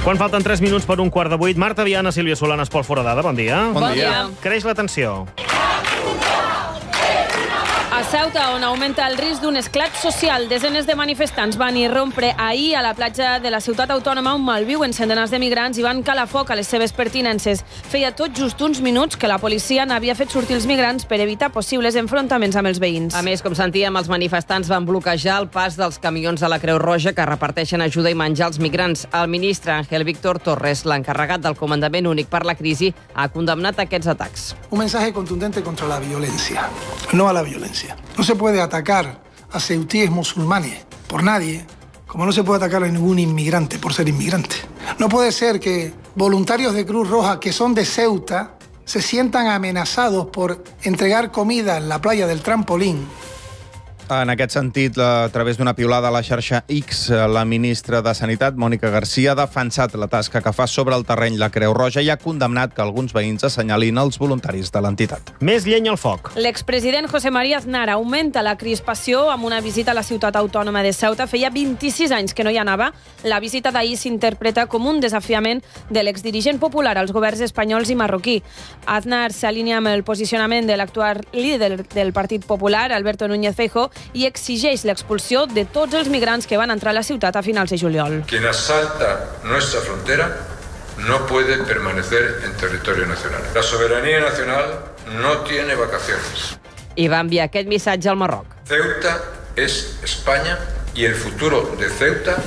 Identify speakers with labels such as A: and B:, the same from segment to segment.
A: Quan falten 3 minuts per 7:15, Marta Viana, Sílvia Solanas, Pol Foradada, bon dia.
B: Bon dia.
A: Creix la tensió.
B: A Ceuta, on augmenta el risc d'un esclat social, desenes de manifestants van irrompre ahir a la platja de la ciutat autònoma on malviuen centenars de migrants i van calar foc a les seves pertinences. Feia tot just uns minuts que la policia n'havia fet sortir els migrants per evitar possibles enfrontaments amb els veïns.
C: A més, com sentíem, els manifestants van bloquejar el pas dels camions de la Creu Roja que reparteixen ajuda i menjar als migrants. El ministre Ángel Víctor Torres, l'encarregat del Comandament Únic per la Crisi, ha condemnat aquests atacs.
D: Un mensaje contundente contra la violencia, no a la violencia. No se puede atacar a ceutíes musulmanes por nadie, como no se puede atacar a ningún inmigrante por ser inmigrante. No puede ser que voluntarios de Cruz Roja que son de Ceuta se sientan amenazados por entregar comida en la playa del Trampolín.
E: En aquest sentit, a través d'una piulada a la xarxa X, la ministra de Sanitat, Mònica Garcia, ha defensat la tasca que fa sobre el terreny la Creu Roja i ha condemnat que alguns veïns assenyalin els voluntaris de l'entitat.
A: Més llenya al foc.
B: L'expresident José María Aznar augmenta la crispació amb una visita a la ciutat autònoma de Ceuta. Feia 26 anys que no hi anava. La visita d'ahir s'interpreta com un desafiament de l'exdirigent popular als governs espanyols i marroquí. Aznar s'alinea amb el posicionament de l'actual líder del Partit Popular, Alberto Núñez Feijóo, i exigeix l'expulsió de tots els migrants que van entrar a la ciutat a finals de juliol.
F: Quien asalta nuestra frontera no puede permanecer en territorio nacional. La soberanía nacional no tiene vacaciones.
C: I va enviar aquest missatge al Marroc.
F: Ceuta es España y el futuro de Ceuta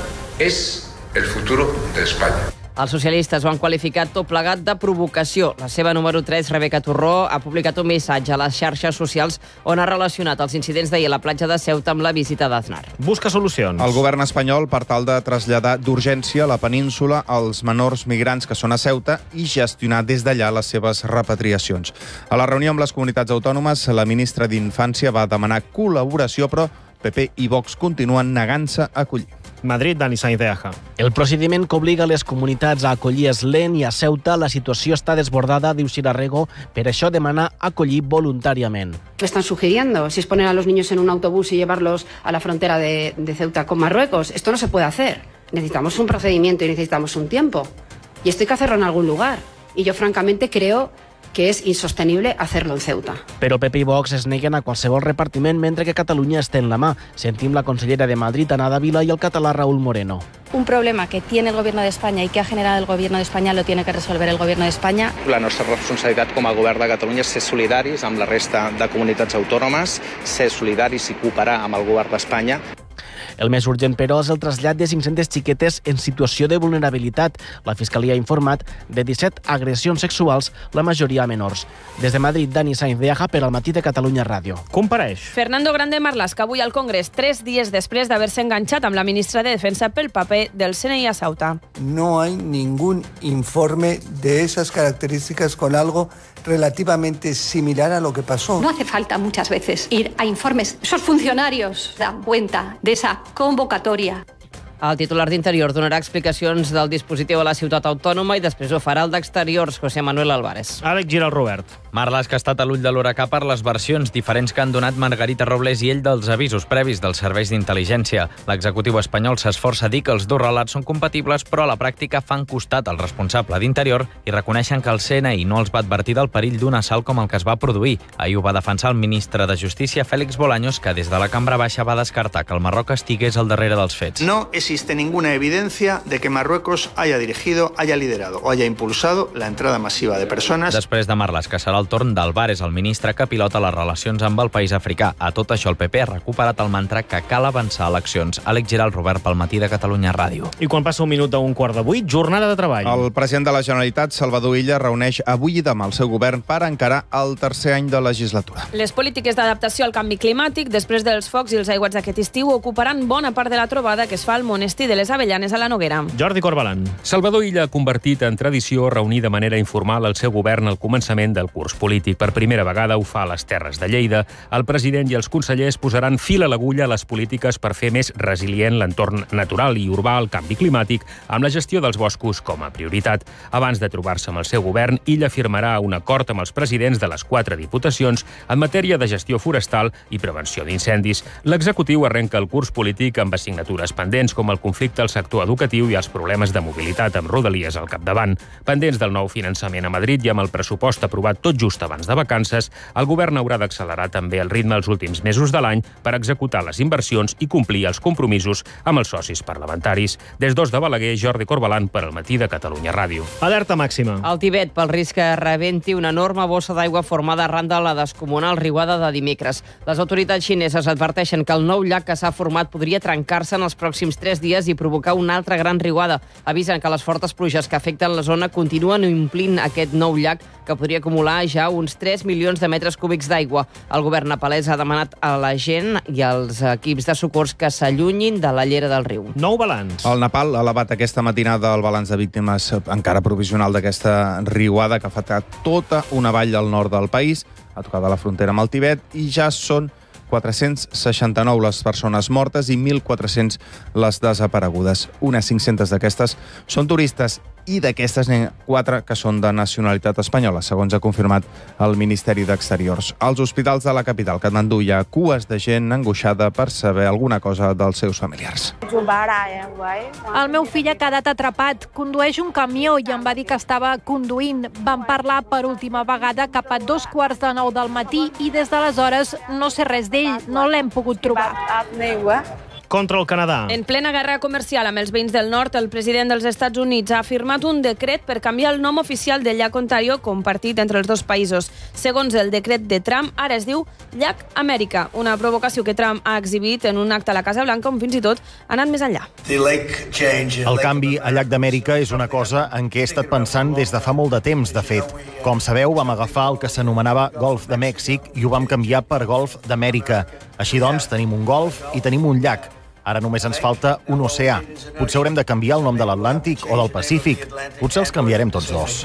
F: es el futuro de España.
C: Els socialistes ho han qualificat tot plegat de provocació. La seva número 3, Rebeca Turró, ha publicat un missatge a les xarxes socials on ha relacionat els incidents d'ahir a la platja de Ceuta amb la visita d'Aznar.
A: Busca solucions.
E: El govern espanyol, per tal de traslladar d'urgència a la península els menors migrants que són a Ceuta i gestionar des d'allà les seves repatriacions. A la reunió amb les comunitats autònomes, la ministra d'Infància va demanar col·laboració, però PP i Vox continuen negant-se a acollir.
A: Madrid, Dani Sainz de Aja.
G: El procediment que obliga les comunitats a acollir és lent i a Ceuta la situació està desbordada, diu Sirarrego, per això demana acollir voluntàriament.
H: ¿Qué están sugiriendo? Si es poner a los niños en un autobús y llevarlos a la frontera de Ceuta con Marruecos. Esto no se puede hacer. Necesitamos un procedimiento y necesitamos un tiempo. Y esto hay que hacerlo en algún lugar. Y yo francamente creo que és insostenible hacerlo en Ceuta.
G: Però PP i Vox es neguen a qualsevol repartiment mentre que Catalunya estén la mà. Sentim la consellera de Madrid, Ana Dávila, y el català Raúl Moreno.
I: Un problema que tiene el Gobierno de España y que ha generado el Gobierno de España lo tiene que resolver el Gobierno de España.
J: La nostra responsabilitat com a govern de Catalunya és ser solidaris amb la resta de comunitats autònomes, ser solidaris i cooperar amb el govern d'Espanya.
G: El més urgent, però, és el trasllat de 500 xiquetes en situació de vulnerabilitat. La Fiscalia ha informat de 17 agressions sexuals, la majoria a menors. Des de Madrid, Dani Sainz de Aja per al Matí de Catalunya Ràdio.
A: Compareix.
B: Fernando Grande Marlaska, avui al Congrés, 3 dies després d'haver-se enganxat amb la ministra de Defensa pel paper del CNI a Ceuta.
K: No hay ningún informe de esas características con algo relativamente similar a lo que pasó.
L: No hace falta muchas veces ir a informes. Esos funcionarios dan cuenta de esa convocatoria.
C: El titular d'Interior donarà explicacions del dispositiu a la ciutat autònoma i després ho farà el d'Exteriors, José Manuel Álvarez.
A: Àlex Giral Robert.
M: Marlaska ha estat a l'ull de l'huracà per les versions diferents que han donat Margarita Robles i ell dels avisos previs dels serveis d'intel·ligència. L'executiu espanyol s'esforça a dir que els dos relats són compatibles, però a la pràctica fan costat al responsable d'Interior i reconeixen que el CNI no els va advertir del perill d'un assalt com el que es va produir. Ahir ho va defensar el ministre de Justícia, Félix Bolaños, que des de la Cambra Baixa va descartar que el Marroc estigués al darrere dels fets.
N: No existe ninguna evidencia de que Marruecos haya dirigido, haya liderado o haya impulsado la entrada masiva de personas.
M: Després de Marlaska serà el torn d'Álvarez, el ministre que pilota les relacions amb el país africà. A tot això, el PP ha recuperat el mantra que cal avançar a eleccions. Àlex Giral Robert pel Matí de Catalunya Ràdio.
A: I quan passa un minut d'un 7:15, jornada de treball.
E: El president de la Generalitat, Salvador Illa, reuneix avui i demà el seu govern per encarar el tercer any de legislatura.
B: Les polítiques d'adaptació al canvi climàtic després dels focs i els aiguats d'aquest estiu ocuparan bona part de la trobada que es fa al monestir de les Avellanes a la Noguera.
A: Jordi Corbalan.
O: Salvador Illa ha convertit en tradició reunir de manera informal el seu govern al començament del curs polític. Per primera vegada ho fa a les Terres de Lleida. El president i els consellers posaran fil a l'agulla a les polítiques per fer més resilient l'entorn natural i urbà al canvi climàtic, amb la gestió dels boscos com a prioritat. Abans de trobar-se amb el seu govern, Illa firmarà un acord amb els presidents de les 4 diputacions en matèria de gestió forestal i prevenció d'incendis. L'executiu arrenca el curs polític amb assignatures pendents com amb el conflicte al sector educatiu i els problemes de mobilitat amb Rodalies al capdavant. Pendents del nou finançament a Madrid i amb el pressupost aprovat tot just abans de vacances, el govern haurà d'accelerar també el ritme els últims mesos de l'any per executar les inversions i complir els compromisos amb els socis parlamentaris. Des d'Os de Balaguer, Jordi Corbalan per al Matí de Catalunya Ràdio.
A: Alerta màxima.
C: Al Tibet, pel risc que rebenti una enorme bossa d'aigua formada arran de la descomunal riuada de dimecres. Les autoritats xineses adverteixen que el nou llac que s'ha format podria trencar-se en els pròxims 3 dies i provocar una altra gran riuada. Avisen que les fortes pluges que afecten la zona continuen omplint aquest nou llac que podria acumular ja uns 3 milions de metres cúbics d'aigua. El govern nepalès ha demanat a la gent i als equips de socors que s'allunyin de la llera del riu.
A: Nou balanç.
E: El Nepal ha elevat aquesta matinada el balanç de víctimes encara provisional d'aquesta riuada que ha afectat tota una vall al nord del país, a tocar de la frontera amb el Tibet, i ja són 469 les persones mortes i 1.400 les desaparegudes. Unes 500 d'aquestes són turistes i d'aquestes n'hi ha 4 que són de nacionalitat espanyola, segons ha confirmat el Ministeri d'Exteriors. Als hospitals de la capital, Katmandú, hi ha cues de gent angoixada per saber alguna cosa dels seus familiars.
P: El meu fill ha quedat atrapat. Condueix un camió i em va dir que estava conduint. Vam parlar per última vegada cap a 2:15 del matí i des d'aleshores no sé res d'ell. No l'hem pogut trobar.
A: Contra el Canadà.
B: En plena guerra comercial amb els veïns del nord, el president dels Estats Units ha firmat un decret per canviar el nom oficial del llac Ontario compartit entre els dos països. Segons el decret de Trump, ara es diu Llac Amèrica, una provocació que Trump ha exhibit en un acte a la Casa Blanca on fins i tot ha anat més enllà.
Q: El canvi a Llac d'Amèrica és una cosa en què he estat pensant des de fa molt de temps, de fet. Com sabeu, vam agafar el que s'anomenava Golf de Mèxic i ho vam canviar per Golf d'Amèrica. Així doncs, tenim un golf i tenim un llac. Ara només ens falta un oceà. Potser haurem de canviar el nom de l'Atlàntic o del Pacífic. Potser els canviarem tots dos.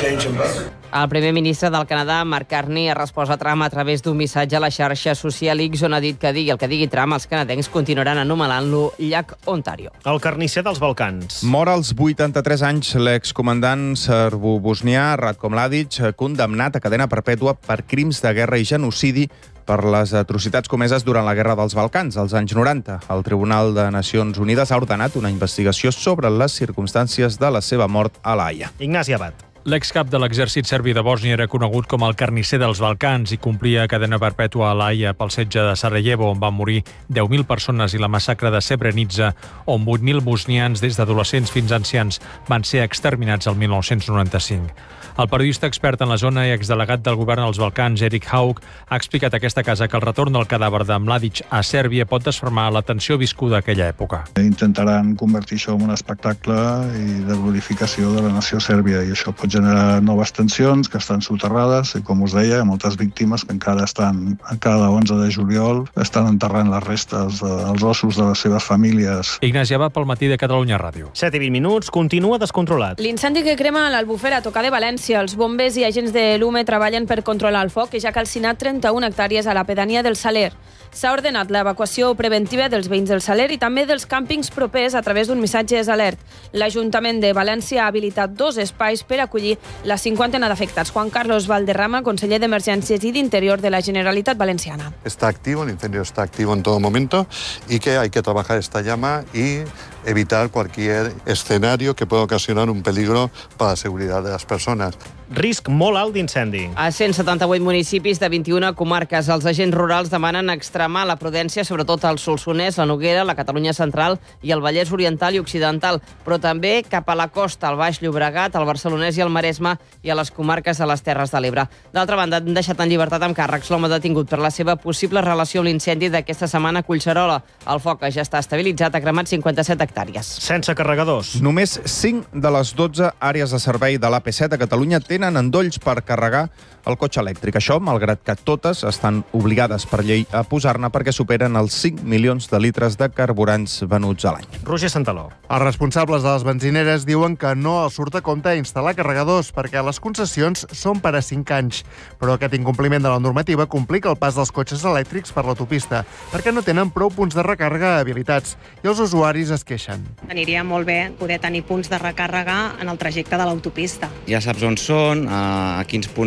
C: El primer ministre del Canadà, Mark Carney, ha respost a Trump a través d'un missatge a la xarxa social X on ha dit que digui el que digui Trump, els canadencs continuaran anomenant-lo Llac Ontario.
A: El carnisser dels Balcans.
E: Mor als 83 anys l'excomandant serbo-bosnià Ratko Mladic, condemnat a cadena perpètua per crims de guerra i genocidi per les atrocitats comeses durant la Guerra dels Balcans, als anys 90. El Tribunal de Nacions Unides ha ordenat una investigació sobre les circumstàncies de la seva mort a La Haia.
A: Ignasi Abad.
R: L'excap de l'exèrcit serbi de Bòsnia era conegut com el carnisser dels Balcans i complia cadena perpètua a La Haia pel setge de Sarajevo, on van morir 10.000 persones, i la massacre de Srebrenica, on 8.000 bosnians, des d'adolescents fins a ancians, van ser exterminats el 1995. El periodista expert en la zona i exdelegat del govern als Balcans, Erik Haug, ha explicat a aquesta casa que el retorn del cadàver de Mladic a Sèrbia pot desfermar la tensió viscuda a aquella època.
S: Intentaran convertir això en un espectacle i de glorificació de la nació sèrbia, i això pot generar noves tensions que estan soterrades, i com us deia, moltes víctimes que encara estan, cada 11 de juliol, estan enterrant les restes, els ossos de les seves famílies.
R: Ignasi Abad pel Matí de Catalunya Ràdio.
A: 7:20, continua descontrolat.
B: L'incendi que crema l'Albufera a tocar de València. Els bombers i agents de l'UME treballen per controlar el foc, que ja ha calcinat 31 hectàrees a la pedania del Saler. S'ha ordenat l'evacuació preventiva dels veïns del Saler i també dels càmpings propers a través d'un missatge alert. L'Ajuntament de València ha habilitat 2 espais per acollir la 50 d'afectats. Juan Carlos Valderrama, conseller d'Emergències i d'Interior de la Generalitat Valenciana.
T: Está activo, el incendio está activo en todo momento y que hay que trabajar esta llama y evitar cualquier escenario que pueda ocasionar un peligro para la seguridad de las personas.
A: Risc molt alt d'incendi.
C: A 178 municipis de 21 comarques, els agents rurals demanen extremar la prudència, sobretot al Solsonès, la Noguera, la Catalunya Central i el Vallès Oriental i Occidental, però també cap a la costa, al Baix Llobregat, al Barcelonès i al Maresme i a les comarques de les Terres de l'Ebre. D'altra banda, han deixat en llibertat amb càrrecs l'home detingut per la seva possible relació amb l'incendi d'aquesta setmana a Collserola. El foc, que ja està estabilitzat, ha cremat 57 hectàrees.
A: Sense carregadors.
E: Només 5 de les 12 àrees de servei de l'AP7 a Catalunya tenen endolls per carregar el cotxe elèctric. Això, malgrat que totes estan obligades per llei a posar-ne perquè superen els 5 milions de litres de carburants venuts a l'any.
A: Roger Santaló.
U: Els responsables de les benzineres diuen que no els surt a compte instal·lar carregadors perquè les concessions són per a 5 anys. Però aquest incompliment de la normativa complica el pas dels cotxes elèctrics per l'autopista perquè no tenen prou punts de recàrrega habilitats i els usuaris es queixen.
V: Aniria molt bé poder tenir punts de recàrrega en el trajecte de l'autopista.
W: Ja saps on són, a quins punts pots carregar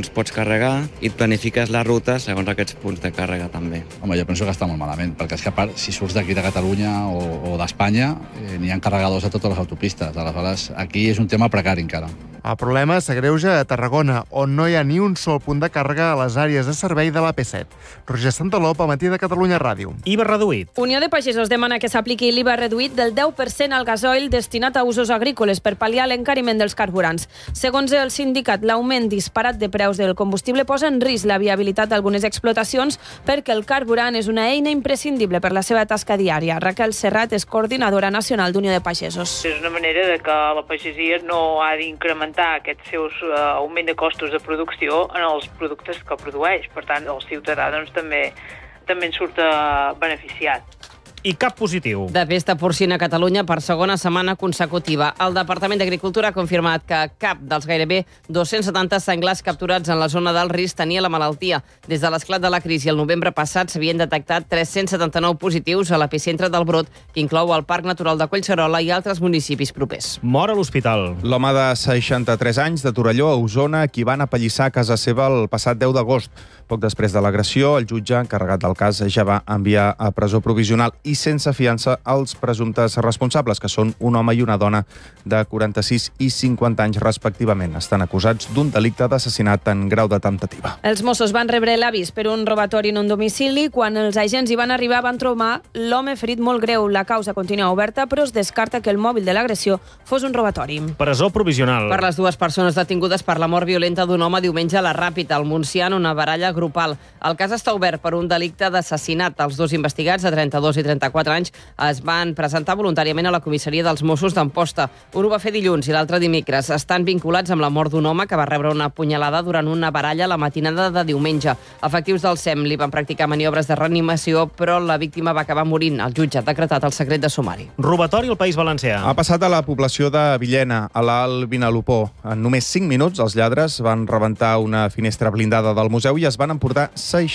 D: carregar i et planifiques la ruta segons aquests punts de càrrega també.
F: Home, jo penso que està molt malament, perquè és que a part, si surts d'aquí de Catalunya o d'Espanya, n'hi ha carregadors a totes les autopistes. Aleshores, aquí és un tema precari encara.
U: El problema s'agreuja a Tarragona, on no hi ha ni un sol punt de càrrega a les àrees de servei de l'AP7. Roger Santalop, a Matí de Catalunya Ràdio.
A: IVA reduït.
B: Unió de Pagesos demana que s'apliqui l'IVA reduït del 10% al gasoil destinat a usos agrícoles per pal·liar l'encariment dels carburants. Segons el sindicat, l'augment disparat de preus del combustible posa en risc la viabilitat d'algunes explotacions perquè el carburant és una eina imprescindible per la seva tasca diària. Raquel Serrat és coordinadora nacional d'Unió de Pagesos.
W: És una manera de que la pagesia no ha d'incrementar aquest seus augment de costos de producció en els productes que produeix. Per tant, el ciutadà també en surt beneficiat.
A: I cap positiu.
C: De pesta porcina a Catalunya per segona setmana consecutiva. El Departament d'Agricultura ha confirmat que cap dels gairebé 270 senglars capturats en la zona del risc tenia la malaltia. Des de l'esclat de la crisi el novembre passat s'havien detectat 379 positius a l'epicentre del brot, que inclou el Parc Natural de Collserola i altres municipis propers.
A: Mor a l'hospital.
E: L'home de 63 anys de Torelló, a Osona, qui van apallissar a casa seva el passat 10 d'agost. Poc després de l'agressió, el jutge encarregat del cas ja va enviar a presó provisional i sense fiança als presumptes responsables, que són un home i una dona de 46 i 50 anys respectivament. Estan acusats d'un delicte d'assassinat en grau de temptativa.
B: Els Mossos van rebre l'avís per un robatori en un domicili. Quan els agents hi van arribar van trobar l'home ferit molt greu. La causa continua oberta, però es descarta que el mòbil de l'agressió fos un robatori.
A: Presó provisional.
C: Per les dues persones detingudes per la mort violenta d'un home diumenge a la Ràpita, al Montsià, en una baralla grupal. El cas està obert per un delicte d'assassinat. Els dos investigats, de 32 i 34 anys, es van presentar voluntàriament a la comissaria dels Mossos d'Amposta. Un ho va fer dilluns i l'altre dimecres. Estan vinculats amb la mort d'un home que va rebre una punyalada durant una baralla la matinada de diumenge. Efectius del SEM li van practicar maniobres de reanimació, però la víctima va acabar morint. El jutge ha decretat el secret de sumari.
A: Robatori al País Valencià.
E: Ha passat a la població de Villena, a l'Alt Vinalopó. En només 5 minuts, els lladres van rebentar una finestra blindada del museu i es van emportar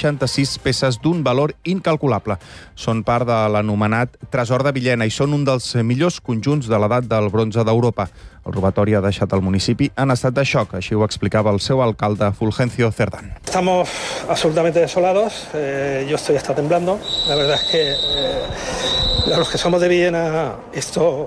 E: 66 peces d'un valor incalculable. Són part de l'anomenat Tresor de Villena i són un dels millors conjunts de l'edat del bronze d'Europa. El robatori ha deixat el municipi en estat de xoc, així ho explicava el seu alcalde Fulgencio Cerdán.
X: Estamos absolutamente desolados, yo estoy hasta temblando. La verdad es que a los que somos de Villena esto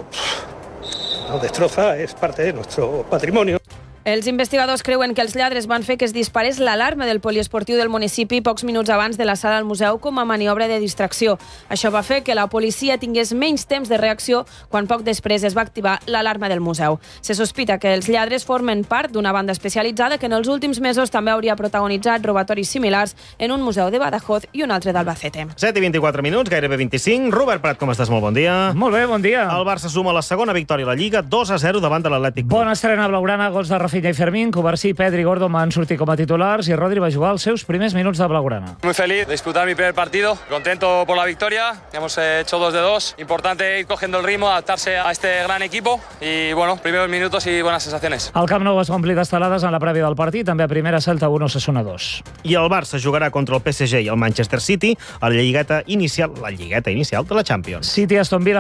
X: nos destroza, es parte de nuestro patrimonio.
B: Els investigadors creuen que els lladres van fer que es disparés l'alarma del poliesportiu del municipi pocs minuts abans de la sala del museu com a maniobra de distracció. Això va fer que la policia tingués menys temps de reacció quan poc després es va activar l'alarma del museu. Se sospita que els lladres formen part d'una banda especialitzada que en els últims mesos també hauria protagonitzat robatoris similars en un museu de Badajoz i un altre d'Albacete.
A: 7:24 minuts, gairebé 25. Robert Prat, com estàs? Molt bon dia.
Y: Molt bé, bon dia.
A: El Barça suma la segona victòria a la Lliga, 2-0 davant de l'Atlètic.
Y: Bona estrena blaugrana, gols de Rafinha i Fermín. Covarsí, Pedri i Gordo van sortir com a titulars i Rodri va jugar els seus primers minuts de blaugrana.
Z: Muy feliz de disputar mi primer partido, contento por la victoria. Hemos hecho 2 de 2. Importante ir cogiendo el ritmo, adaptarse a este gran equipo y bueno, primeros minutos y buenas sensaciones.
Y: El Camp Nou es va omplir d'estelades en la prèvia del partit, també a primera Celta 1, Osasuna 2.
A: I el Barça jugarà contra el PSG i el Manchester City a la lligueta inicial de la Champions.
Y: City, Aston Villa,